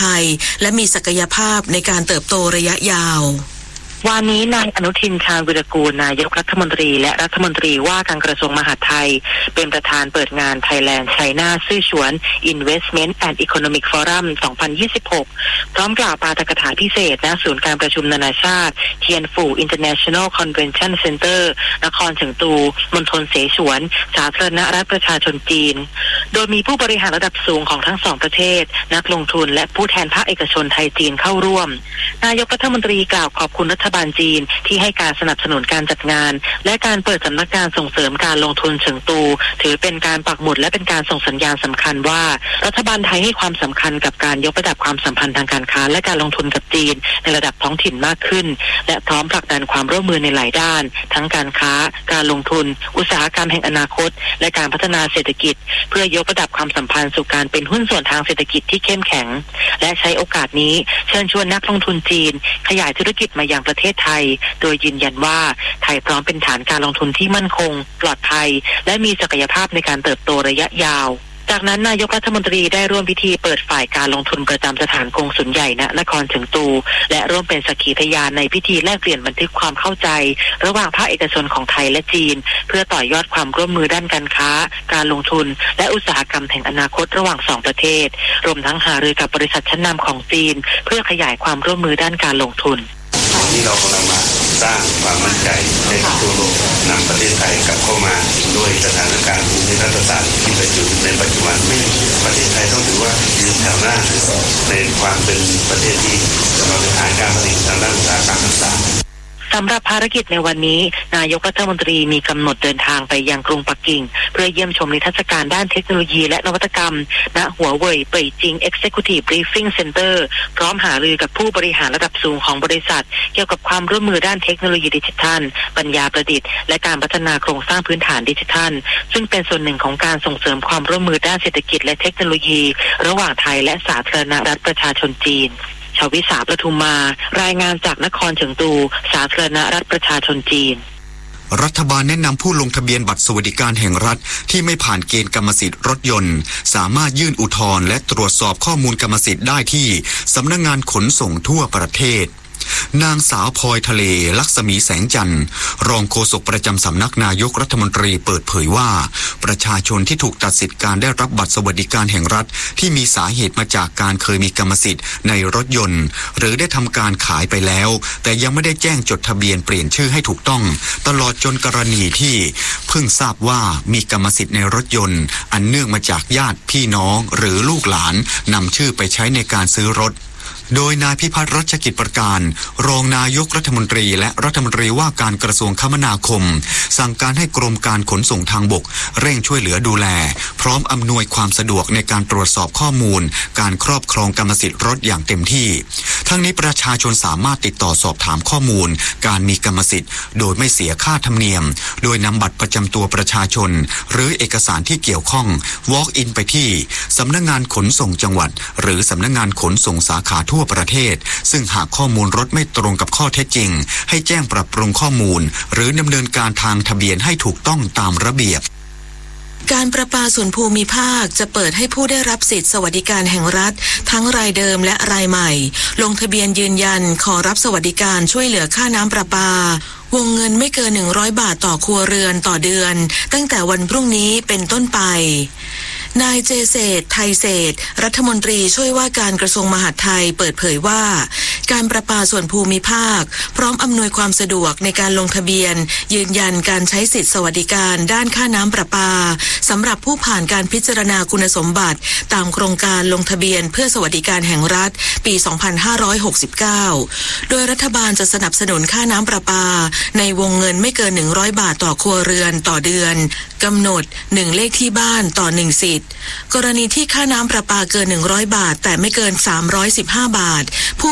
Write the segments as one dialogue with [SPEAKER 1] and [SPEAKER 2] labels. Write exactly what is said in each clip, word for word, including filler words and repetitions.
[SPEAKER 1] ยและมีศักยภาพในการเติบโตระยะยาว
[SPEAKER 2] วันนี้นายอนุทินชาญวิรากูลนายกรัฐมนตรีและรัฐมนตรีว่าการกระทรวงมหาดไทยเป็นประธานเปิดงาน Thailand China ซื่อฉวน Investment and Economic Forum สองพันยี่สิบหกพร้อมกล่าวปาฐกถาพิเศษณศูนย์การประชุมนานาชาติเทียนฝู่ International Convention Center นครเฉิงตูมณฑลเสฉวนสาธารณรัฐประชาชนจีนโดยมีผู้บริหารระดับสูงของทั้งสองประเทศนักลงทุนและผู้แทนภาคเอกชนไทยจีนเข้าร่วมนายกรัฐมนตรีกล่าวขอบคุณรัฐบาลจีนที่ให้การสนับสนุนการจัดงานและการเปิดสำนักงานส่งเสริมการลงทุนเฉิงตูถือเป็นการปักหมุดและเป็นการส่งสัญญาณสำคัญว่ารัฐบาลไทยให้ความสำคัญกับการยกระดับความสัมพันธ์ทางการค้าและการลงทุนกับจีนในระดับท้องถิ่นมากขึ้นและพร้อมผลักดันความร่วมมือในหลายด้านทั้งการค้าการลงทุนอุตสาหกรรมแห่งอนาคตและการพัฒนาเศรษฐกิจเพื่อยกระดับความสัมพันธ์สู่การเป็นหุ้นส่วนทางเศรษฐกิจที่เข้มแข็งและใช้โอกาสนี้เชิญชวนนักลงทุนจีนขยายธุรกิจมายังประเทศไทยโดยยืนยันว่าไทยพร้อมเป็นฐานการลงทุนที่มั่นคงปลอดภัยและมีศักยภาพในการเติบโตระยะยาวจากนั้นนายกรัฐมนตรีได้ร่วมพิธีเปิดฝ่ายการลงทุนประจำสถานกงสุลใหญ่ณนครเฉิงตูและร่วมเป็นสักขีพยานในพิธีแลกเปลี่ยนบันทึกความเข้าใจระหว่างภาคเอกชนของไทยและจีนเพื่อต่อยอดความร่วมมือด้านการค้าการลงทุนและอุตสาหกรรมแห่งอนาคตระหว่างสองประเทศรวมทั้งหารือกับบริษัทชั้นนำของจีนเพื่อขยายความร่วมมือด้านการลงทุน
[SPEAKER 3] ที่เรากำลังมาสร้างความมั่นใจให้กับทั่วโลกนำประเทศไทยกลับเข้ามาด้วยสถานการณ์ภูมิรัฐศาสตร์ที่เป็นอยู่ในปัจจุบันไม่ประเทศไทยต้องถือว่ายืนแถวหน้าในความเป็นประเทศที่กำลังเป็นฐานการผลิตทางด้านอุตสาหกรรมต่างๆ
[SPEAKER 2] สำหรับภารกิจในวันนี้นายกรัฐมนตรีมีกำหนดเดินทางไปยังกรุงปักกิ่งเพื่อเยี่ยมชมนิทรรศการด้านเทคโนโลยีและนวัตกรรมณหัวเว่ยเป่ยจิง Executive Briefing Center พร้อมหารือกับผู้บริหารระดับสูงของบริษัทเกี่ยวกับความร่วมมือด้านเทคโนโลยีดิจิทัลปัญญาประดิษฐ์และการพัฒนาโครงสร้างพื้นฐานดิจิทัลซึ่งเป็นส่วนหนึ่งของการส่งเสริมความร่วมมือด้านเศรษฐกิจและเทคโนโลยีระหว่างไทยและสาธารณรัฐประชาชนจีนชวิสาประทุมมารายงานจากนครเฉิงตูสาธารณรัฐประชาชนจีน
[SPEAKER 4] รัฐบาลแนะนำผู้ลงทะเบียนบัตรสวัสดิการแห่งรัฐที่ไม่ผ่านเกณฑ์กรรมสิทธิ์รถยนต์สามารถยื่นอุทธรณ์และตรวจสอบข้อมูลกรรมสิทธิ์ได้ที่สำนักงานขนส่งทั่วประเทศนางสาวพลอยทะเลลักษมีแสงจันทร์รองโฆษกประจำสำนักนายกรัฐมนตรีเปิดเผยว่าประชาชนที่ถูกตัดสิทธิการได้รับบัตรสวัสดิการแห่งรัฐที่มีสาเหตุมาจากการเคยมีกรรมสิทธิ์ในรถยนต์หรือได้ทำการขายไปแล้วแต่ยังไม่ได้แจ้งจดทะเบียนเปลี่ยนชื่อให้ถูกต้องตลอดจนกรณีที่เพิ่งทราบว่ามีกรรมสิทธิ์ในรถยนต์อันเนื่องมาจากญาติพี่น้องหรือลูกหลานนำชื่อไปใช้ในการซื้อรถโดยนายพิพัฒน์รัชกิจประการรองนายกรัฐมนตรีและรัฐมนตรีว่าการกระทรวงคมนาคมสั่งการให้กรมการขนส่งทางบกเร่งช่วยเหลือดูแลพร้อมอำนวยความสะดวกในการตรวจสอบข้อมูลการครอบครองกรรมสิทธิ์รถอย่างเต็มที่ทั้งนี้ประชาชนสามารถติดต่อสอบถามข้อมูลการมีกรรมสิทธิ์โดยไม่เสียค่าธรรมเนียมโดยนำบัตรประจำตัวประชาชนหรือเอกสารที่เกี่ยวข้อง walk in ไปที่สำนักงานขนส่งจังหวัดหรือสำนักงานขนส่งสาขาทั่วประเทศซึ่งหากข้อมูลรถไม่ตรงกับข้อเท็จจริงให้แจ้งปรับปรุงข้อมูลหรือดำเนินการทางทะเบียนให้ถูกต้องตามระเบียบ
[SPEAKER 1] การประปาส่วนภูมิภาคจะเปิดให้ผู้ได้รับสิทธิสวัสดิการแห่งรัฐทั้งรายเดิมและรายใหม่ลงทะเบียนยืนยันขอรับสวัสดิการช่วยเหลือค่าน้ำประปาวงเงินไม่เกินหนึ่งร้อยบาทต่อครัวเรือนต่อเดือนตั้งแต่วันพรุ่งนี้เป็นต้นไปนายเจเศรษฐ์ไทยเศรษฐ์รัฐมนตรีช่วยว่าการกระทรวงมหาดไทยเปิดเผยว่าการประปาส่วนภูมิภาคพร้อมอำนวยความสะดวกในการลงทะเบียนยืนยันการใช้สิทธิสวัสดิการด้านค่าน้ำประปาสำหรับผู้ผ่านการพิจารณาคุณสมบัติตามโครงการลงทะเบียนเพื่อสวัสดิการแห่งรัฐปีสองพันห้าร้อยหกสิบเก้าโดยรัฐบาลจะสนับสนุนค่าน้ำประปาในวงเงินไม่เกินหนึ่งร้อยบาทต่อครัวเรือนต่อเดือนกำหนดหนึ่งเลขที่บ้านต่อหนึ่งสิทธิ์กรณีที่ค่าน้ำประปาเกินหนึ่งร้อยบาทแต่ไม่เกินสามร้อยสิบห้าบาทผู้มีสิทธิ์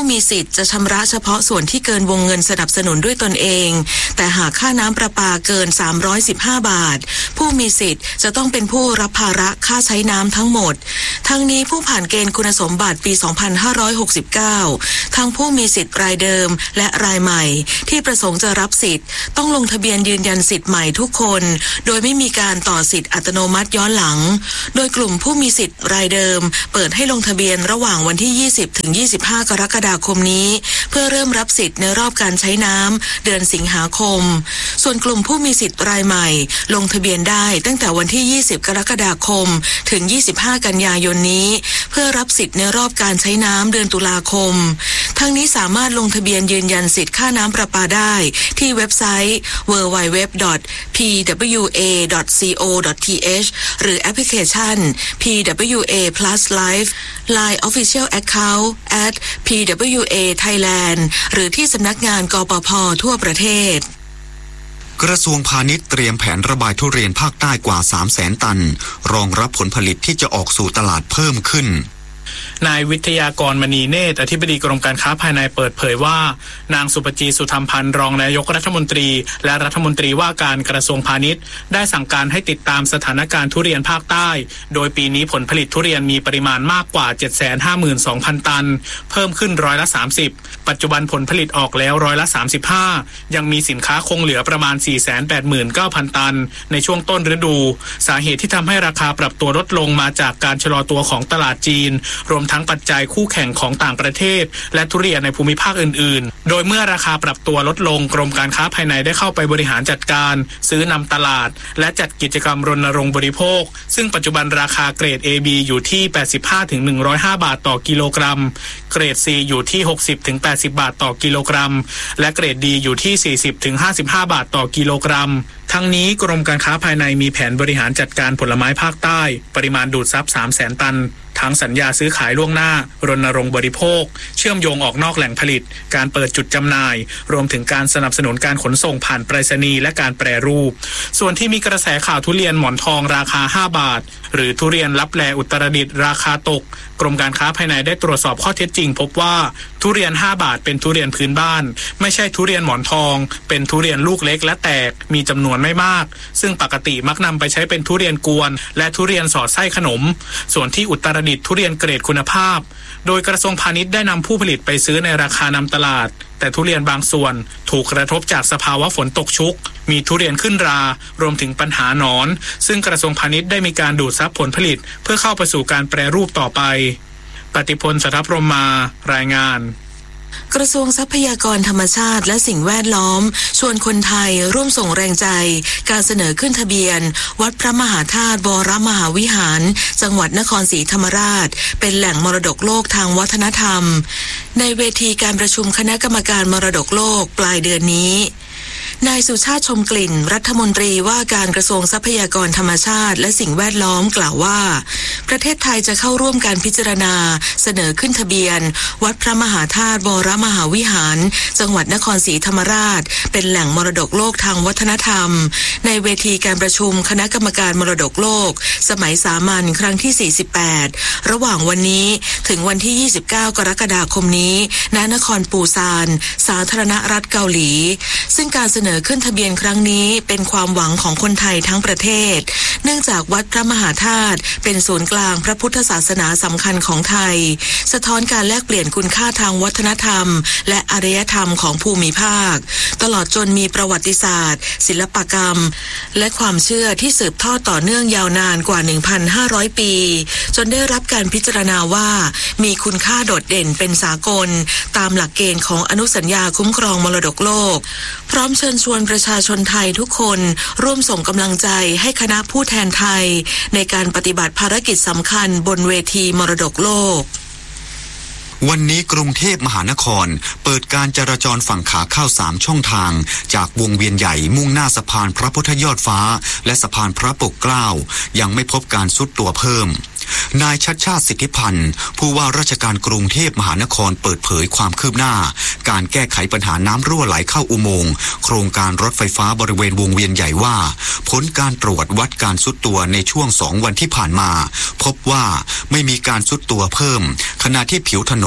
[SPEAKER 1] ทธิ์จะชำระเฉพาะส่วนที่เกินวงเงินสนับสนุนด้วยตนเองแต่หากค่าน้ำประปาเกินสามร้อยสิบห้าบาทผู้มีสิทธิ์จะต้องเป็นผู้รับภาระค่าใช้น้ำทั้งหมดทั้งนี้ผู้ผ่านเกณฑ์คุณสมบัติปีสองพันห้าร้อยหกสิบเก้าทั้งผู้มีสิทธิ์รายเดิมและรายใหม่ที่ประสงค์จะรับสิทธิ์ต้องลงทะเบียนยืนยันสิทธิ์ใหม่ทุกคนโดยไม่มีการต่อสิทธิ์อัตโนมัติย้อนหลังโดยกลุ่มผู้มีสิทธิ์รายเดิมเปิดให้ลงทะเบียนระหว่างวันที่ยี่สิบถึงยี่สิบห้ากรกฎาคมนี้เพื่อเริ่มรับสิทธิ์ในรอบการใช้น้ำเดือนสิงหาคมส่วนกลุ่มผู้มีสิทธิ์รายใหม่ลงทะเบียนได้ตั้งแต่วันที่ยี่สิบกรกฎาคมถึงยี่สิบห้ากันยายนนี้เพื่อรับสิทธิ์ในรอบการใช้น้ำเดือนตุลาคมทั้งนี้สามารถลงทะเบียนยืนยันสิทธิ์ค่าน้ำประปาได้ที่เว็บไซต์ ดับเบิลยู ดับเบิลยู ดับเบิลยู ดอท พี ดับเบิลยู เอ ดอท ซี โอ ดอท ที เอช หรือแอปพลิเคชัน พี ดับเบิลยู เอ Plus Live ไลน์ Official Account แอท พี ดับเบิลยู เอ Thailand หรือที่สำนักงานกปภ.ทั่วประเทศ
[SPEAKER 4] กระทรวงพาณิชย์เตรียมแผนระบายทุเรียนภาคใต้กว่า สามแสน ตันรองรับผลผลิตที่จะออกสู่ตลาดเพิ่มขึ้น
[SPEAKER 5] นายวิทยากรมณีเนตรอธิบดีกรมการค้าภายในเปิดเผยว่านางสุปจีสุธรรมพันธ์รองนายกรัฐมนตรีและรัฐมนตรีว่าการกระทรวงพาณิชย์ได้สั่งการให้ติดตามสถานการณ์ทุเรียนภาคใต้โดยปีนี้ผลผลิตทุเรียนมีปริมาณมากกว่า เจ็ดแสนห้าหมื่นสองพัน ตันเพิ่มขึ้นร้อยละสามสิบปัจจุบันผลผลิตออกแล้วร้อยละสามสิบห้ายังมีสินค้าคงเหลือประมาณ สี่แสนแปดหมื่นเก้าพัน ตันในช่วงต้นฤดูสาเหตุที่ทำให้ราคาปรับตัวลดลงมาจากการชะลอตัวของตลาดจีนรวมทั้งปัจจัยคู่แข่งของต่างประเทศและทุเรียนในภูมิภาคอื่นๆโดยเมื่อราคาปรับตัวลดลงกรมการค้าภายในได้เข้าไปบริหารจัดการซื้อนำตลาดและจัดกิจกรรมรณรงค์บริโภคซึ่งปัจจุบันราคาเกรด เอ บี อยู่ที่ แปดสิบห้าถึงหนึ่งร้อยห้า บาทต่อกิโลกรัมเกรด C อยู่ที่ หกสิบถึงแปดสิบ บาทต่อกิโลกรัมและเกรด D อยู่ที่ สี่สิบถึงห้าสิบห้า บาทต่อกิโลกรัมทั้งนี้กรมการค้าภายในมีแผนบริหารจัดการผลไม้ภาคใต้ปริมาณดูดซับ สามแสน ตันทั้งสัญญาซื้อขายล่วงหน้ารณรงค์บริโภคเชื่อมโยงออกนอกแหล่งผลิตการเปิดจุดจำหน่ายรวมถึงการสนับสนุนการขนส่งผ่านไปรษณีย์และการแปรรูปส่วนที่มีกระแสข่าวทุเรียนหมอนทองราคาห้าบาทหรือทุเรียนลับแลอุตรดิตถ์ราคาตกกรมการค้าภายในได้ตรวจสอบข้อเท็จจริงพบว่าทุเรียนห้าบาทเป็นทุเรียนพื้นบ้านไม่ใช่ทุเรียนหมอนทองเป็นทุเรียนลูกเล็กและแตกมีจำนวนไม่มากซึ่งปกติมักนำไปใช้เป็นทุเรียนกวนและทุเรียนสอดไส้ขนมส่วนที่อุตรดิตถ์ทุเรียนเกรดคุณภาพโดยกระทรวงพาณิชย์ได้นำผู้ผลิตไปซื้อในราคานำตลาดแต่ทุเรียนบางส่วนถูกกระทบจากสภาวะฝนตกชุกมีทุเรียนขึ้นรารวมถึงปัญหาหนอนซึ่งกระทรวงพาณิชย์ได้มีการดูดซับผลผลิตเพื่อเข้าไปสู่การแปรรูปต่อไปปฏิพล สัทธพรหมารายงาน
[SPEAKER 1] กระทรวงทรัพยากรธรรมชาติและสิ่งแวดล้อมชวนคนไทยร่วมส่งแรงใจการเสนอขึ้นทะเบียนวัดพระมหาธาตุวรมหาวิหารจังหวัดนครศรีธรรมราชเป็นแหล่งมรดกโลกทางวัฒนธรรมในเวทีการประชุมคณะกรรมการมรดกโลกปลายเดือนนี้นายสุชาติชมกลิ่นรัฐมนตรีว่าการกระทรวงทรัพยากรธรรมชาติและสิ่งแวดล้อมกล่าวว่าประเทศไทยจะเข้าร่วมการพิจารณาเสนอขึ้นทะเบียนวัดพระมหาธาตุวรมหาวิหารจังหวัดนครศรีธรรมราชเป็นแหล่งมรดกโลกทางวัฒนธรรมในเวทีการประชุมคณะกรรมการมรดกโลกสมัยสามัญครั้งที่สี่สิบแปดระหว่างวันนี้ถึงวันที่ยี่สิบเก้ากรกฎาคมนี้ณนครปูซานสาธารณรัฐเกาหลีซึ่งการเสนอขึ้นทะเบียนครั้งนี้เป็นความหวังของคนไทยทั้งประเทศเนื่องจากวัดพระมหาธาตุเป็นศูนย์กลางพระพุทธศาสนาสำคัญของไทยสะท้อนการแลกเปลี่ยนคุณค่าทางวัฒนธรรมและอารยธรรมของภูมิภาคตลอดจนมีประวัติศาสตร์ศิลปกรรมและความเชื่อที่สืบทอดต่อเนื่องยาวนานกว่า หนึ่งพันห้าร้อย ปีจนได้รับการพิจารณาว่ามีคุณค่าโดดเด่นเป็นสากลตามหลักเกณฑ์ของอนุสัญญาคุ้มครองมรดกโลกพร้อมเชิญชวนประชาชนไทยทุกคนร่วมส่งกำลังใจให้คณะผู้แทนไทยในการปฏิบัติภารกิจสำคัญบนเวทีมรดกโลก
[SPEAKER 4] วันนี้กรุงเทพมหานครเปิดการจราจรฝั่งขาเข้าสามช่องทางจากวงเวียนใหญ่มุ่งหน้าสะพานพระพุทธยอดฟ้าและสะพานพระปกเกล้ายังไม่พบการทรุดตัวเพิ่มนายชัชชาติสิทธิพันธ์ผู้ว่าราชการกรุงเทพมหานครเปิดเผยความคืบหน้าการแก้ไขปัญหาน้ำรั่วไหลเข้าอุโมงค์โครงการรถไฟฟ้าบริเวณวงเวียนใหญ่ว่าผลการตรวจวัดการทรุดตัวในช่วงสองวันที่ผ่านมาพบว่าไม่มีการทรุดตัวเพิ่มขณะที่ผิวถนน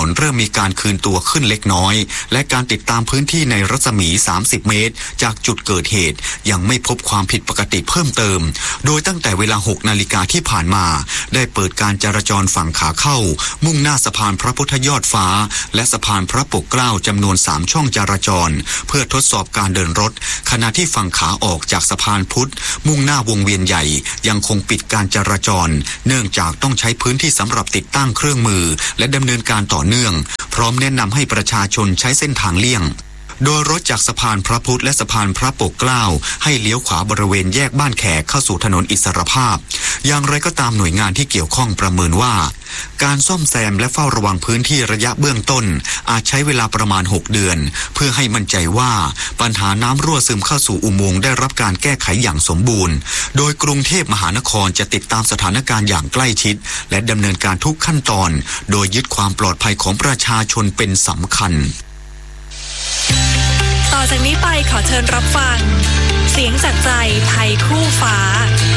[SPEAKER 4] นเริ่มมีการคืนตัวขึ้นเล็กน้อยและการติดตามพื้นที่ในรัศมีสามสิบเมตรจากจุดเกิดเหตุยังไม่พบความผิดปกติเพิ่มเติมโดยตั้งแต่เวลาหกนาฬิกาที่ผ่านมาได้เปิดการจราจรฝั่งขาเข้ามุ่งหน้าสะพานพระพุทธยอดฟ้าและสะพานพระปกเกล้าจำนวนสามช่องจราจรเพื่อทดสอบการเดินรถขณะที่ฝั่งขาออกจากสะพานพุทธมุ่งหน้าวงเวียนใหญ่ยังคงปิดการจราจรเนื่องจากต้องใช้พื้นที่สำหรับติดตั้งเครื่องมือและดำเนินการต่อเนื่องพร้อมแนะนำให้ประชาชนใช้เส้นทางเลี่ยงโดยรถจากสะพานพระพุทธและสะพานพระปกเกล้าให้เลี้ยวขวาบริเวณแยกบ้านแขกเข้าสู่ถนนอิสรภาพอย่างไรก็ตามหน่วยงานที่เกี่ยวข้องประเมินว่าการซ่อมแซมและเฝ้าระวังพื้นที่ระยะเบื้องต้นอาจใช้เวลาประมาณหกเดือนเพื่อให้มั่นใจว่าปัญหาน้ำรั่วซึมเข้าสู่อุโมงค์ได้รับการแก้ไขอย่างสมบูรณ์โดยกรุงเทพมหานครจะติดตามสถานการณ์อย่างใกล้ชิดและดำเนินการทุกขั้นตอนโดยยึดความปลอดภัยของประชาชนเป็นสำคัญ
[SPEAKER 6] ต่อจากนี้ไปขอเชิญรับฟังเสียงจากใจไทยคู่ฟ้า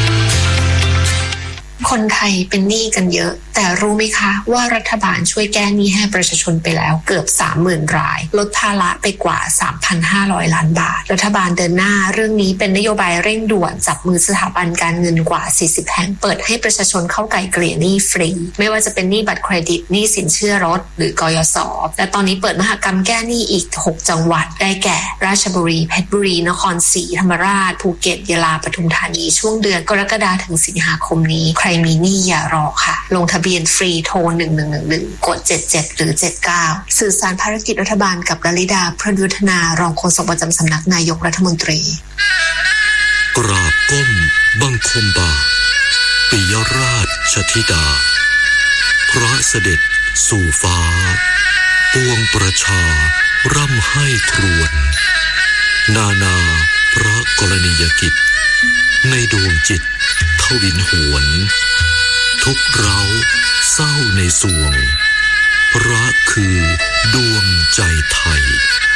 [SPEAKER 7] คนไทยเป็นหนี้กันเยอะแต่รู้ไหมคะว่ารัฐบาลช่วยแก้หนี้ให้ประชาชนไปแล้วเกือบ สามหมื่น รายลดภาระไปกว่า สามพันห้าร้อย ล้านบาทรัฐบาลเดินหน้าเรื่องนี้เป็นนโยบายเร่งด่วนจับมือสถาบันการเงินกว่าสี่สิบแห่งเปิดให้ประชาชนเข้าไกลเกลี่ยหนี้ฟรีไม่ว่าจะเป็นหนี้บัตรเครดิตหนี้สินเชื่อรถหรือกยศและตอนนี้เปิดมหกรรมแก้หนี้อีกหกจังหวัดได้แก่ราชบุรีเพชรบุรีนครศรีธรรมราชภูเก็ตยะลาปทุมธานีช่วงเดือนกรกฎาคมถึงสิงหาคมนี้ใครมีหนี้อย่ารอค่ะลงทะเบียนฟรีโทรหนึ่งหนึ่งหนึ่งหนึ่งกดเจ็ดเจ็ดหรือเจ็ดเก้าสื่อสารภารกิจรัฐบาลกับลลิดาพรยุทธนารองโฆษกประจำสำนักนายกรัฐมนตรี
[SPEAKER 8] กราบก้มบังคมบาปิยราชธิดาพระเสด็จสู่ฟ้าปวงประชาร่ำให้ครวญนานาพระกรณียกิจในดวงจิตทวินหวนทุกเร้าเศร้าในสวงพระคือดวงใจไทย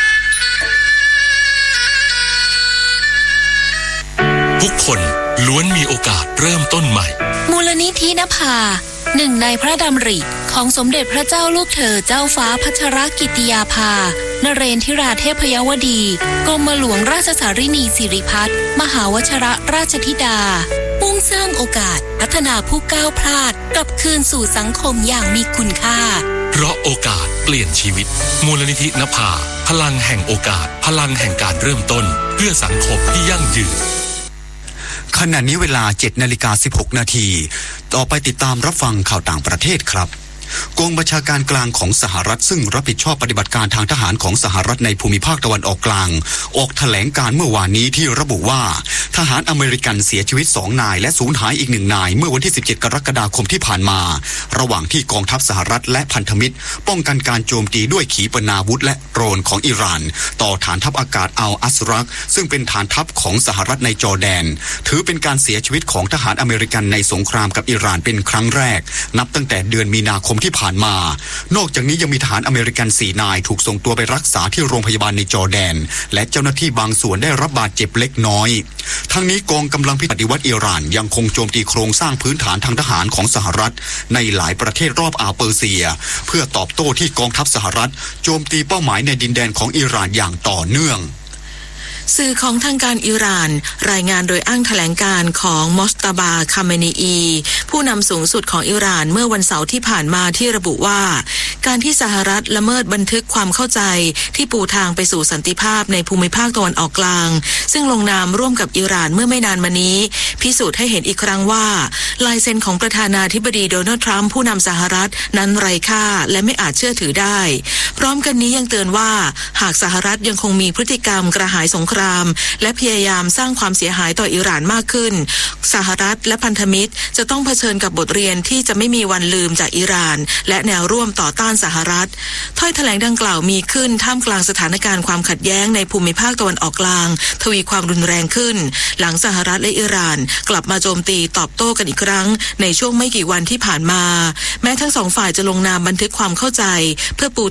[SPEAKER 9] ทุกคนล้วนมีโอกาสเริ่มต้นใหม่
[SPEAKER 6] มูลนิธินภาหนึ่งในพระดำริของสมเด็จพระเจ้าลูกเธอเจ้าฟ้าพัชรกิติยาภานเรนทิราเทพยวดีกรมหลวงราชสารินีสิริพัฒน์มหาวชรราชธิดามุ่งสร้างโอกาสพัฒนาผู้ก้าวพลาดกลับคืนสู่สังคมอย่างมีคุณค่า
[SPEAKER 9] เพราะโอกาสเปลี่ยนชีวิตมูลนิธินภาพลังแห่งโอกาสพลังแห่งการเริ่มต้นเพื่อสังคมที่ยั่งยืน
[SPEAKER 4] ขณะนี้เวลา เจ็ดนาฬิกาสิบหกนาทีต่อไปติดตามรับฟังข่าวต่างประเทศครับกองบัญชาการกลางของสหรัฐซึ่งรับผิดชอบปฏิบัติการทางทหารของสหรัฐในภูมิภาคตะวันออกกลางออกแถลงการเมื่อวานนี้ที่ระบุว่าทหารอเมริกันเสียชีวิตสองนายและสูญหายอีกหนึ่งนายเมื่อวันที่สิบเจ็ดกรกฎาคมที่ผ่านมาระหว่างที่กองทัพสหรัฐและพันธมิตรป้องกันการโจมตีด้วยขีปนาวุธและโดรนของอิหร่านต่อฐานทัพอากาศอัลอัสรักซึ่งเป็นฐานทัพของสหรัฐในจอร์แดนถือเป็นการเสียชีวิตของทหารอเมริกันในสงครามกับอิหร่านเป็นครั้งแรกนับตั้งแต่เดือนมีนาคมที่ผ่านมานอกจากนี้ยังมีทหารอเมริกันสี่นายถูกส่งตัวไปรักษาที่โรงพยาบาลในจอร์แดนและเจ้าหน้าที่บางส่วนได้รับบาดเจ็บเล็กน้อยทั้งนี้กองกำลังปฏิวัติอิหร่านยังคงโจมตีโครงสร้างพื้นฐานทางทหารของสหรัฐในหลายประเทศรอบอ่าวเปอร์เซียเพื่อตอบโต้ที่กองทัพสหรัฐโจมตีเป้าหมายในดินแดนของอิหร่านอย่างต่อเนื่อง
[SPEAKER 1] สื่อของทางการอิหร่านรายงานโดยอ้างแถลงการของมอสตาบาคาเมนีอีผู้นำสูงสุดของอิหร่านเมื่อวันเสาร์ที่ผ่านมาที่ระบุว่าการที่สหรัฐละเมิดบันทึกความเข้าใจที่ปูทางไปสู่สันติภาพในภูมิภาคตะวันออกกลางซึ่งลงนามร่วมกับอิหร่านเมื่อไม่นานมานี้พิสูจน์ให้เห็นอีกครั้งว่าลายเซ็นของประธานาธิบดีโดนัลด์ทรัมป์ผู้นำสหรัฐนั้นไร้ค่าและไม่อาจเชื่อถือได้พร้อมกันนี้ยังเตือนว่าหากสหรัฐยังคงมีพฤติกรรมกระหายสงครามและพยายามสร้างความเสียหายต่ออิหร่านมากขึ้นสหรัฐและพันธมิตรจะต้องเผชิญกับบทเรียนที่จะไม่มีวันลืมจากอิหร่านและแนวร่วมต่อต้านสหรัฐถ้อยแถลงดังกล่าวมีขึ้นท่ามกลางสถานการณ์ความขัดแย้งในภูมิภาคตะวันออกกลางทวีความรุนแรงขึ้นหลังสหรัฐและอิหร่านกลับมาโจมตีตอบโต้กันอีกครั้งในช่วงไม่กี่วันที่ผ่านมาแม้ทั้งสองฝ่ายจะลงนามบันทึกความเข้าใจเพื่อปูทางไป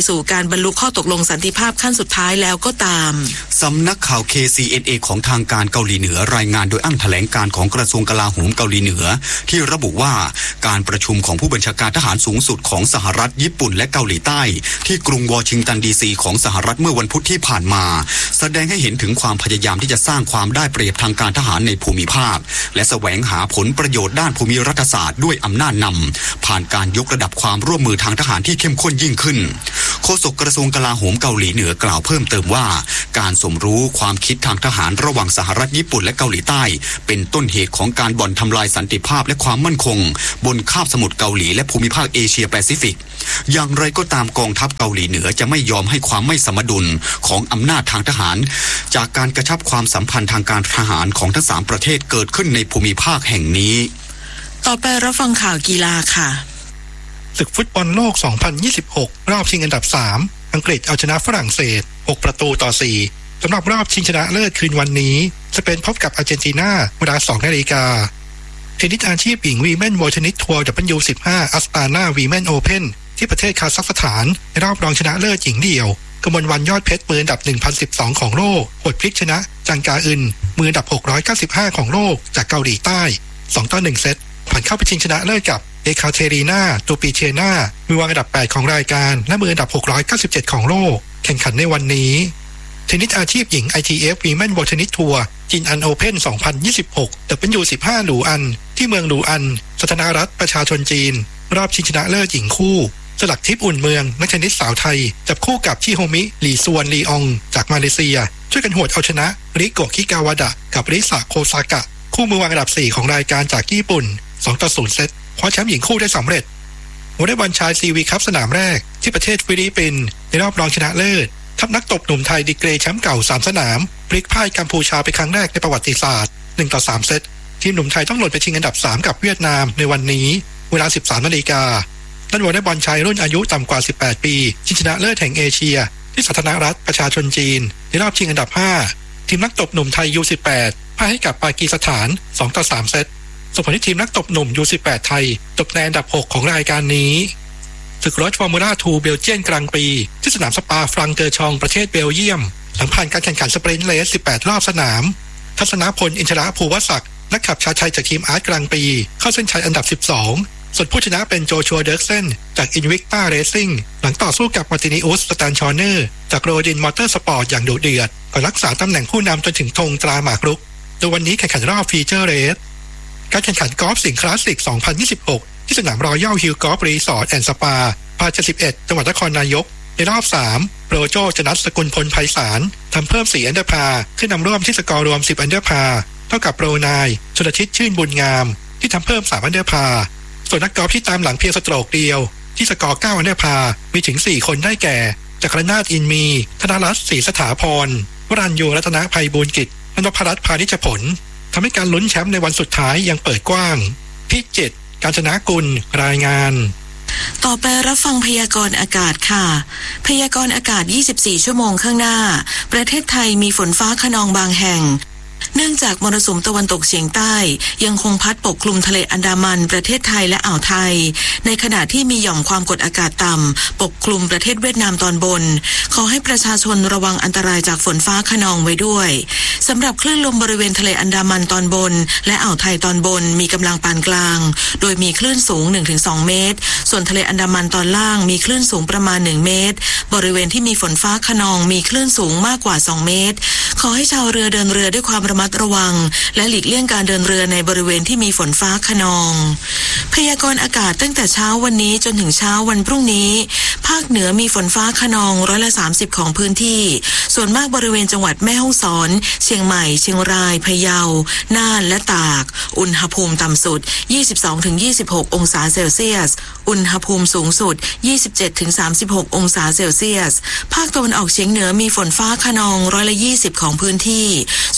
[SPEAKER 1] สู่การบรรลุข้อตกลงสันติภาพขั้นสุดท้ายแล้วก็ตาม
[SPEAKER 4] สำนักข่าว เค ซี เอ็น เอ ของทางการเกาหลีเหนือรายงานโดยอ้างแถลงการของกระทรวงกลาโหมเกาหลีเหนือที่ระบุว่าการประชุมของผู้บัญชาการทหารสูงสุดของสหรัฐญี่ปุ่นและเกาหลีใต้ที่กรุงวอชิงตันดีซีของสหรัฐเมื่อวันพุธที่ผ่านมาแสดงให้เห็นถึงความพยายามที่จะสร้างความได้เปรียบทางการทหารในภูมิภาคและแสวงหาผลประโยชน์ด้านภูมิรัฐศาสตร์ด้วยอำนาจนำผ่านการยกระดับความร่วมมือทางทหารที่เข้มข้นยิ่งขึ้นโฆษกกระทรวงกลาโหมเกาหลีเหนือกล่าวเพิ่มเติมว่าการสมรู้ความคิดทางทหารระหว่างสหรัฐญี่ปุ่นและเกาหลีใต้เป็นต้นเหตุของการบ่อนทำลายสันติภาพและความมั่นคงบนคาบสมุทรเกาหลีและภูมิภาคเอเชียแปซิฟิกอย่างไรก็ตามกองทัพเกาหลีเหนือจะไม่ยอมให้ความไม่สมดุลของอำนาจทางทหารจากการกระชับความสัมพันธ์ทางการทหารของทั้งสามประเทศเกิดขึ้นในภูมิภาคแห่งนี้
[SPEAKER 1] ต่อไปรับฟังข่าวกีฬาค่ะ
[SPEAKER 10] ศึกฟุตบอลโลก สองพันยี่สิบหก รอบชิงอันดับ สาม อังกฤษเอาชนะฝรั่งเศส หก ประตูต่อ สี่ สำหรับรอบชิงชนะเลิศคืนวันนี้สเปนพบกับอาร์เจนตินาเวลา สอง นาฬิกาเทนนิสอาชีพหญิงวีแมนเวิลด์เทนนิสทัวร์ ดับเบิลยู สิบห้า อัสตานาวีแมนโอเพ่นที่ประเทศคาซัคสถานในรอบรองชนะเลิศหญิงเดี่ยวกมลวรรณยอดเพชรมืออันดับ หนึ่งพันสิบสอง ของโลกหดพลิกชนะจังกาอึนมืออันดับ หกร้อยเก้าสิบห้า ของโลกจากเกาหลีใต้ สองต่อหนึ่ง เซตผ่านเข้าไปชิงชนะเลิศกับเอคาเทรีนาตูปิเชนามือวางอันดับ แปด ของรายการและมืออันดับ หกร้อยเก้าสิบเจ็ด ของโลกแข่งขันในวันนี้เทนนิสอาชีพหญิง ไอ ที เอฟ Women World Tennis Tour จินอันโอเพ่น สองพันยี่สิบหก ดับเบิลยู สิบห้า หลูอันที่เมืองหลูอันสาธารณรัฐประชาชนจีนรอบชิงชนะเลิศหญิงคู่สลักทิพย์อุ่นเมืองนักเทนนิสสาวไทยจับคู่กับชิโฮมิหลี่ซวนลีอองจากมาเลเซียช่วยกันหวดเอาชนะริโกะคิกาวาดะกับริซะโคซากะคู่มือวางอันดับ สี่ ของรายการจากญี่ปุ่น สองต่อศูนย์ เซตคว้าแชมป์หญิงคู่ได้สำเร็จวอลเลย์บอลชายซีวีคัพสนามแรกที่ประเทศฟิลิปปินส์ในรอบรองชนะเลิศทัพนักตบหนุ่มไทยดีเกรแชมป์เก่าสามสนามพลิกพ่ายกัมพูชาไปครั้งแรกในประวัติศาสตร์หนึ่งต่อสาม เซตทีมหนุ่มไทยต้องหล่นไปชิงอันดับสามกับเวียดนามในวันนี้เวลา สิบสาม นาฬิกาด้านวอลเลย์บอลชายรุ่นอายุต่ำกว่า สิบแปด ปีชิงชนะเลิศแห่งเอเชียที่สาธารณรัฐประชาชนจีนในรอบชิงอันดับห้าทีมนักตบหนุ่มไทย ยู สิบแปด พ่ายให้กับปากีสถาน สองต่อสาม เซตส่งผลให้ทีมนักตบหนุ่ม ยู สิบแปด ไทยตกในอันดับหกของรายการนี้ศึกรถฟอร์มูล่าทูเบลเจียนกลางปีที่สนามสปาฟรังเกอร์ชองประเทศเบลเยียมหลังผ่านการแข่งขันสปรินต์เรสสิบแปดรอบสนามทัศนพลอินทรภูวศักดิ์นักขับชาวไทยจากทีมอาร์ตกลางปีเข้าเส้นชัยอันดับสิบสองส่วนผู้ชนะเป็นโจชัวเดิร์กเซนจากอินวิกต้าเรซิ่งหลังต่อสู้กับมาร์ตินิอุสสแตนชอร์เนอร์จากโรดินมอเตอร์สปอร์ตอย่างดุเดือดก่อนรักษาตำแหน่งผู้นำจนถึงธงตราหมากรุกโดยวันนี้แข่งขันรอบฟีเจอร์เรสการแข่งขันกอล์ฟสิงห์คลาสสิก สองพันยี่สิบหก ที่สนามรอยัลฮิลกอล์ฟรีสอร์ทแอนด์สปาพาเจ็ดสิบเอ็ดจังหวัดนครนายกในรอบสามโปรโจชนัสสกุลพลไพศาลทำเพิ่มสี่อันเดอร์พาขึ้นนำร่วมที่สกอร์รวมสิบอันเดอร์พาเท่ากับโปรนายชลทิศชื่นบุญงามที่ทำเพิ่มสามอันเดอร์พาส่วนนักกอล์ฟที่ตามหลังเพียงสโตรกเดียวที่สกอร์เก้าอันเดอร์พามีถึงสี่คนได้แก่จักรนาถอินมีธนรัตน์ศรีสถาพรวรัญญูรัตนภัยบูลย์กิจนพรัตน์พานิชผลทำให้การลุ้นแชมป์ในวันสุดท้ายยังเปิดกว้างพิจิตรกาญจนกุลรายงาน
[SPEAKER 1] ต่อไปรับฟังพยากรณ์อากาศค่ะพยากรณ์อากาศยี่สิบสี่ชั่วโมงข้างหน้าประเทศไทยมีฝนฟ้าคะนองบางแห่งเนื่องจากมรสุมตะวันตกเฉียงใต้ยังคงพัดปกคลุมทะเลอันดามันประเทศไทยและอ่าวไทยในขณะที่มีหย่อมความกดอากาศต่ำปกคลุมประเทศเวียดนามตอนบนขอให้ประชาชนระวังอันตรายจากฝนฟ้าคะนองไว้ด้วยสำหรับคลื่นลมบริเวณทะเลอันดามันตอนบนและอ่าวไทยตอนบนมีกำลังปานกลางโดยมีคลื่นสูง หนึ่งถึงสอง เมตรส่วนทะเลอันดามันตอนล่างมีคลื่นสูงประมาณหนึ่งเมตรบริเวณที่มีฝนฟ้าคะนองมีคลื่นสูงมากกว่าสองเมตรขอให้ชาวเรือเดินเรือด้วยความระมัดระวังและหลีกเลี่ยงการเดินเรือในบริเวณที่มีฝนฟ้าคะนองพยากรณ์อากาศตั้งแต่เช้าวันนี้จนถึงเช้าวันพรุ่งนี้ภาคเหนือมีฝนฟ้าคะนองร้อยละสามสิบของพื้นที่ส่วนมากบริเวณจังหวัดแม่ฮ่องสอนเชียงใหม่เชียงรายพะเยาน่านและตากอุณหภูมิต่ำสุด ยี่สิบสองถึงยี่สิบหก องศาเซลเซียสอุณหภูมิสูงสุด ยี่สิบเจ็ดถึงสามสิบหก องศาเซลเซียสภาคตะวันออกเฉียงเหนือมีฝนฟ้าคะนองร้อยละยี่สิบของพื้นที่ส่วนมากบ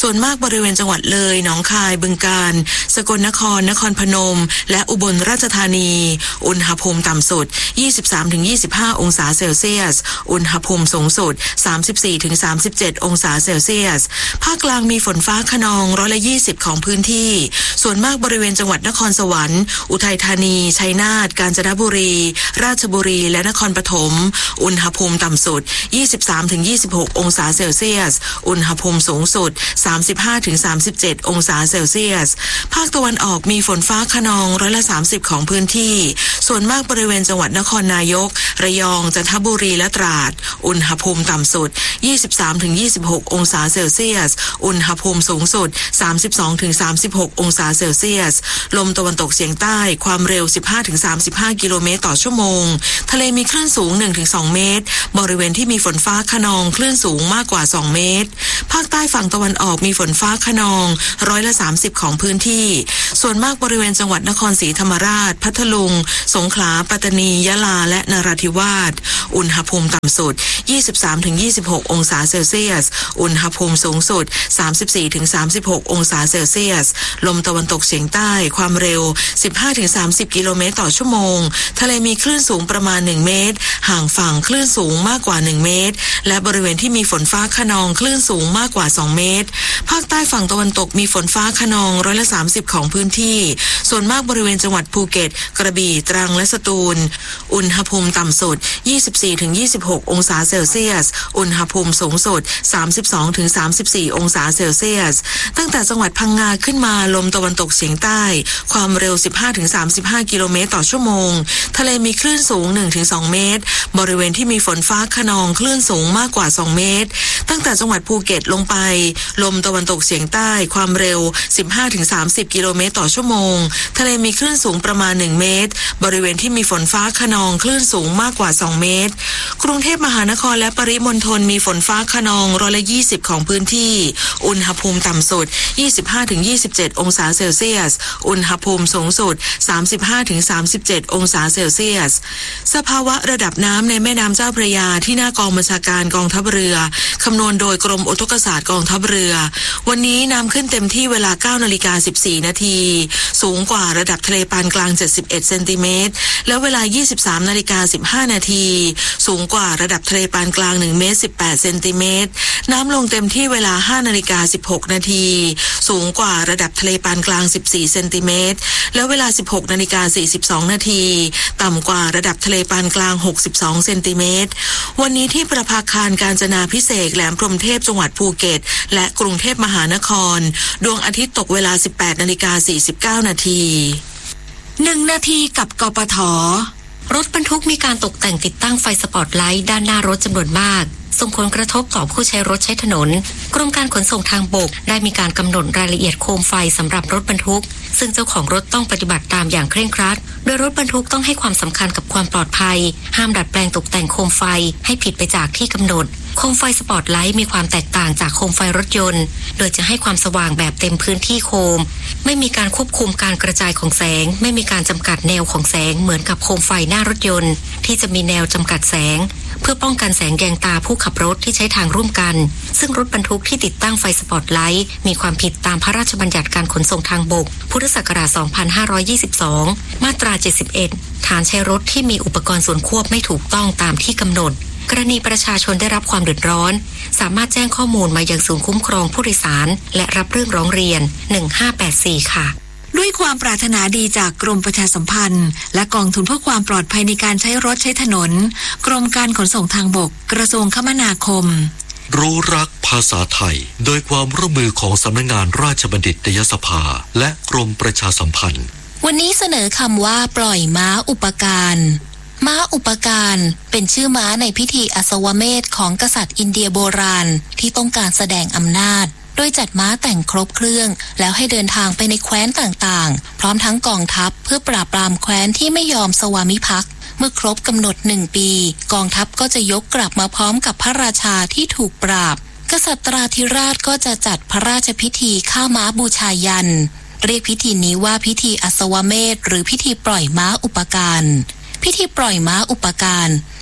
[SPEAKER 1] ริเวณจังหวัดเลยหนองคายบึงกาฬสกลนครนครพนมและอุบลราชธานีอุณหภูมิต่ำสุด ยี่สิบสามถึงยี่สิบห้า องศาเซลเซียสอุณหภูมิสูงสุด สามสิบสี่ถึงสามสิบเจ็ด องศาเซลเซียสภาคกลางมีฝนฟ้าคะนองร้อยละยี่สิบของพื้นที่ส่วนมากบริเวณจังหวัดนครสวรรค์อุทัยธานีชัยนาทกาญจนบุรีราชบุรีและนครปฐมอุณหภูมิต่ำสุด ยี่สิบสามถึงยี่สิบหก องศาเซลเซียสอุณหภูมิสูงสุด สามสิบห้าถึงสามสิบเจ็ด องศาเซลเซียสภาคตะวันออกมีฝนฟ้าคะนองร้อยละสามสิบของพื้นที่ส่วนมากบริเวณจังหวัดนครนายกระยองจันทบุรีและตราดอุณหภูมิต่ำสุด ยี่สิบสามถึงยี่สิบหก องศาเซลเซียสอุณหภูมิสูงสุด สามสิบสองถึงสามสิบหก องศาเซลเซียสลมตะวันตกเฉียงใต้ความเร็ว สิบห้าถึงสามสิบห้า กิโลเมตรต่อชั่วโมงทะเลมีคลื่นสูง หนึ่งถึงสอง เมตรบริเวณที่มีฝนฟ้าคะนองคลื่นสูงมากกว่าสองเมตรภาคใต้ฝั่งตะวันออกมีฝนฟ้าคะนองร้อยละสามสิบของพื้นที่ส่วนมากบริเวณจังหวัดนครศรีธรรมราชพัทลุงสงขลาปัตตานียะลาและนราธิวาสอุณหภูมิต่ำสุด ยี่สิบสามถึงยี่สิบหก องศาเซลเซียสอุณหภูมิสูงสุด สามสิบสี่ถึงสามสิบหก องศาเซลเซียสลมตะวันตกเฉียงใต้ความเร็ว สิบห้าถึงสามสิบ กิโลเมตรต่อชั่วโมงทะเลมีคลื่นสูงประมาณหนึ่งเมตรห่างฝั่งคลื่นสูงมากกว่าหนึ่งเมตรและบริเวณที่มีฝนฟ้าคะนองคลื่นสูงมากกว่าสองเมตรภาคใต้ฝั่งตะวันตกมีฝนฟ้าคะนองร้อยละสามสิบของพื้นที่ส่วนมากบริเวณจังหวัดภูเก็ตกระบี่ตรังและสตูลอุณหภูมิต่ำสุด ยี่สิบสี่ถึงยี่สิบหก องศาเซลเซียสอุณหภูมิสูงสุด สามสิบสองถึงสามสิบสี่ องศาเซลเซียสตั้งแต่จังหวัดพังงาขึ้นมาลมตะวันตกเฉียงใต้ความเร็ว สิบห้าถึงสามสิบห้า กิโลเมตรต่อชั่วโมงทะเลมีคลื่นสูง หนึ่งถึงสอง เมตรบริเวณที่มีฝนฟ้าคะนองคลื่นสูงมากกว่าสองเมตรตั้งแต่จังหวัดภูเก็ตลงไปลมตะวันตกเฉียงใต้ความเร็ว สิบห้าถึงสามสิบ กิโลเมตรต่อชั่วโมงทะเลมีคลื่นสูงประมาณหนึ่งเมตรบริเวณที่มีฝนฟ้าคะนองคลื่นสูงมากกว่าสองเมตรกรุงเทพมหานครและปริมณฑลมีฝนฟ้าคะนองร้อยละยี่สิบของพื้นที่อุณหภูมิต่ำสุด ยี่สิบห้าถึงยี่สิบเจ็ด องศาเซลเซียสอุณหภูมิสูงสุด สามสิบห้าถึงสามสิบเจ็ด องศาเซลเซียสสภาวะระดับน้ำในแม่น้ำเจ้าพระยาที่หน้ากองบัญชาการกองทัพเรือคำนวณโดยกรมอุทกศาสตร์กองทัพเรือวันนี้น้ำขึ้นเต็มที่เวลา เก้านาฬิกาสิบสี่ นาทีสูงกว่าระดับทะเลปานกลางเจ็ดสิบเอ็ดเซนติเมตรแล้วเวลา ยี่สิบสามนาฬิกาสิบห้า นาทีสูงกว่าระดับทะเลปานกลางหนึ่งเมตรสิบแปดเซนติเมตรน้ำลงเต็มที่เวลา ห้านาฬิกาสิบหก นาทีสูงกว่าระดับทะเลปานกลางสิบสี่เซนติเมตรแล้วเวลา สิบหกนาฬิกาสี่สิบสอง นาทีต่ำกว่าระดับทะเลปานกลางหกสิบสองเซนติเมตรวันนี้ที่ประภาคารกาญจนาภิเษกแหลมพรหมเทพจังหวัดภูเก็ตและกรุงเทพมหานครดวงอาทิตย์ตกเวลา สิบแปดนาฬิกาสี่สิบเก้า นาที
[SPEAKER 6] หนึ่งนาทีกับกปท.รถบรรทุกมีการตกแต่งติดตั้งไฟสปอตไลท์ด้านหน้ารถจำนวนมากส่งผลกระทบต่อผู้ใช้รถใช้ถนนกรมการขนส่งทางบกได้มีการกำหนดรายละเอียดโคมไฟสำหรับรถบรรทุกซึ่งเจ้าของรถต้องปฏิบัติตามอย่างเคร่งครัดโดยรถบรรทุกต้องให้ความสำคัญกับความปลอดภัยห้ามดัดแปลงตกแต่งโคมไฟให้ผิดไปจากที่กำหนดโคมไฟสปอตไลท์มีความแตกต่างจากโคมไฟรถยนต์โดยจะให้ความสว่างแบบเต็มพื้นที่โคมไม่มีการควบคุมการกระจายของแสงไม่มีการจำกัดแนวของแสงเหมือนกับโคมไฟหน้ารถยนต์ที่จะมีแนวจำกัดแสงเพื่อป้องกันแสงแยงตาผู้ขับรถที่ใช้ทางร่วมกันซึ่งรถบรรทุกที่ติดตั้งไฟสปอตไลท์มีความผิดตามพระราชบัญญัติการขนส่งทางบกพุทธศักราชสองพันห้าร้อยยี่สิบสองมาตราเจ็ดสิบเอ็ดฐานใช้รถที่มีอุปกรณ์ส่วนควบไม่ถูกต้องตามที่กำหนดกรณีประชาชนได้รับความเดือดร้อนสามารถแจ้งข้อมูลมายังศูนย์คุ้มครองผู้โดยสารและรับเรื่องร้องเรียนหนึ่งห้าแปดสี่ค่ะ
[SPEAKER 1] ด้วยความปรารถนาดีจากกรมประชาสัมพันธ์และกองทุนเพื่อความปลอดภัยในการใช้รถใช้ถนนกรมการขนส่งทางบกกระทรวงคมนาคม
[SPEAKER 8] รู้รักภาษาไทยโดยความร่วมมือของสำนักงานราชบัณฑิตยสภาและกรมประชาสัมพันธ์
[SPEAKER 6] วันนี้เสนอคำว่าปล่อยม้าอุปการม้าอุปการเป็นชื่อม้าในพิธีอัศวเมธของกษัตริย์อินเดียโบราณที่ต้องการแสดงอำนาจโดยจัดม้าแต่งครบเครื่องแล้วให้เดินทางไปในแคว้นต่างๆพร้อมทั้งกองทัพเพื่อปราบปรามแคว้นที่ไม่ยอมสวามิภักดิ์เมื่อครบกำหนดหนึ่งปีกองทัพก็จะยกกลับมาพร้อมกับพระราชาที่ถูกปราบกษัตราธิราชก็จะจัดพระราชพิธีฆ่าม้าบูชายันเรียกพิธีนี้ว่าพิธีอัศวเมธหรือพิธีปล่อยม้าอุปการพิธีปล่อยม้าอุปการ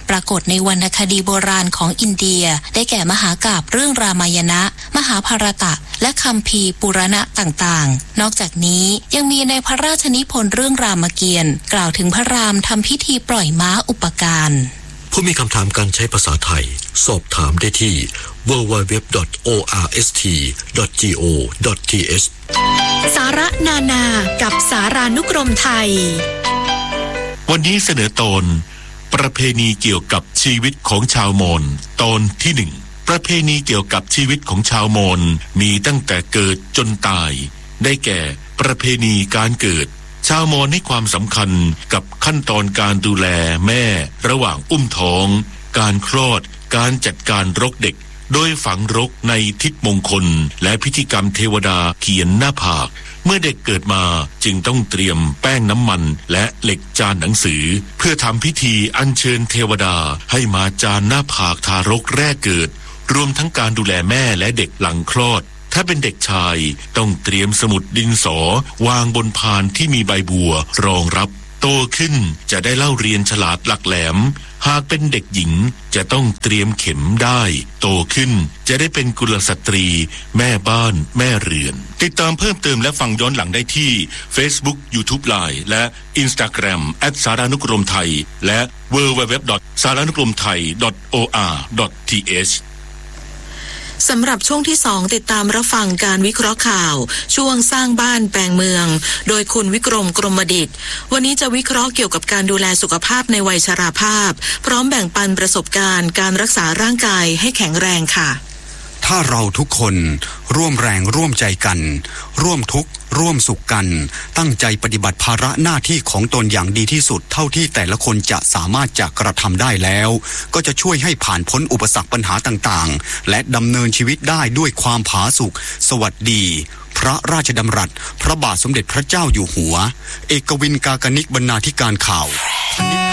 [SPEAKER 6] ปรากฏในวรรณคดีโบราณของอินเดียได้แก่มหากาพย์เรื่องรามายณะมหาภารตะและคัมภีร์ปุราณะต่างๆนอกจากนี้ยังมีในพระราชนิพนธ์เรื่องรามเกียรติ์กล่าวถึงพระรามทำพิธีปล่อยม้าอุปการ
[SPEAKER 8] ผู้มีคำถามการใช้ภาษาไทยสอบถามได้ที่ ดับเบิลยู ดับเบิลยู ดับเบิลยู ดอท โอ อาร์ เอส ที ดอท จี โอ ดอท ที เอช
[SPEAKER 11] สาระนานากับสารานุกรมไทย
[SPEAKER 12] วันนี้เสนอตอนประเพณีเกี่ยวกับชีวิตของชาวมอญตอนที่หนึ่งประเพณีเกี่ยวกับชีวิตของชาวมอญมีตั้งแต่เกิดจนตายได้แก่ประเพณีการเกิดชาวมอญให้ความสำคัญกับขั้นตอนการดูแลแม่ระหว่างอุ้มท้องการคลอดการจัดการรกเด็กโดยฝังรกในทิศมงคลและพิธีกรรมเทวดาเขียนหน้าผากเมื่อเด็กเกิดมาจึงต้องเตรียมแป้งน้ำมันและเหล็กจานหนังสือเพื่อทำพิธีอัญเชิญเทวดาให้มาจานหน้าผากทารกแรกเกิดรวมทั้งการดูแลแม่และเด็กหลังคลอดถ้าเป็นเด็กชายต้องเตรียมสมุดดินสอวางบนพานที่มีใบบัวรองรับโตขึ้นจะได้เล่าเรียนฉลาดหลักแหลมหากเป็นเด็กหญิงจะต้องเตรียมเข็มได้โตขึ้นจะได้เป็นกุลสตรีแม่บ้านแม่เรือนติดตามเพิ่มเติมและฟังย้อนหลังได้ที่ Facebook YouTube Line และ Instagram แอท สารานุกรมไทยและ ดับเบิลยู ดับเบิลยู ดับเบิลยู ดอท สารานุกรมไทย ดอท โอ อาร์ ดอท ที เอช
[SPEAKER 1] สำหรับช่วงที่สองติดตามรับฟังการวิเคราะห์ข่าวช่วงสร้างบ้านแปลงเมืองโดยคุณวิกรมกรมดิษฐ์วันนี้จะวิเคราะห์เกี่ยวกับการดูแลสุขภาพในวัยชราภาพพร้อมแบ่งปันประสบการณ์การรักษาร่างกายให้แข็งแรงค่ะ
[SPEAKER 4] ถ้าเราทุกคนร่วมแรงร่วมใจกันร่วมทุกข์ร่วมสุขกันตั้งใจปฏิบัติภาระหน้าที่ของตนอย่างดีที่สุดเท่าที่แต่ละคนจะสามารถจะกระทำได้แล้วก็จะช่วยให้ผ่านพ้นอุปสรรคปัญหาต่างๆและดำเนินชีวิตได้ด้วยความผาสุกสวัสดีพระราชดำรัสพระบาทสมเด็จพระเจ้าอยู่หัวเอกวินกากนิกบรรณาธิการข่าว